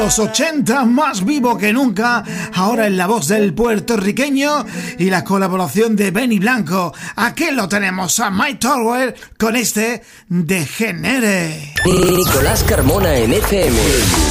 Los 80 más vivo que nunca, ahora en la voz del puertorriqueño y la colaboración de Benny Blanco. Aquí lo tenemos a Mike Tower con este Degenere. Nicolás Carmona en FM.